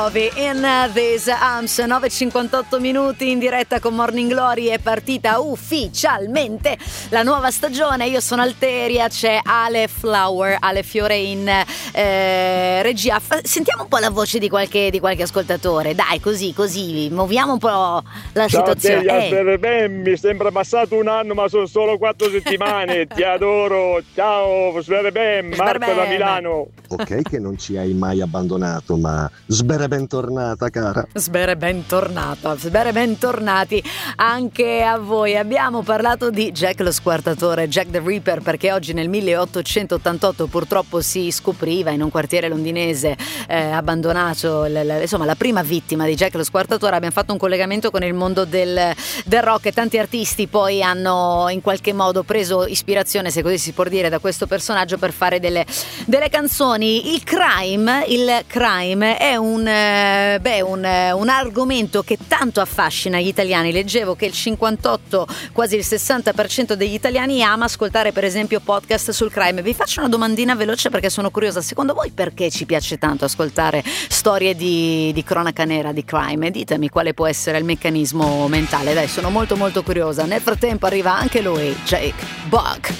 In These Arms, 9:58 minuti in diretta con Morning Glory. È partita ufficialmente la nuova stagione. Io sono Alteria, c'è Ale Fiore in regia. Sentiamo un po' la voce di qualche ascoltatore, dai, così muoviamo un po' la situazione. Ciao Alteria, mi sembra passato un anno ma sono solo 4 settimane. Ti adoro, ciao Sberebem, Marco da Milano. Ok che non ci hai mai abbandonato, ma bentornata cara. Bentornati anche a voi. Abbiamo parlato di Jack lo Squartatore, Jack the Ripper, perché oggi nel 1888 purtroppo si scopriva in un quartiere londinese abbandonato la prima vittima di Jack lo Squartatore. Abbiamo fatto un collegamento con il mondo del rock e tanti artisti poi hanno in qualche modo preso ispirazione, se così si può dire, da questo personaggio per fare delle canzoni. Il crime è un argomento che tanto affascina gli italiani. Leggevo che il 58, quasi il 60% degli italiani ama ascoltare per esempio podcast sul crime. Vi faccio una domandina veloce perché sono curiosa. Secondo voi perché ci piace tanto ascoltare storie di cronaca nera, di crime? Ditemi quale può essere il meccanismo mentale. Dai, sono molto molto curiosa. Nel frattempo arriva anche lui, Jake Buck.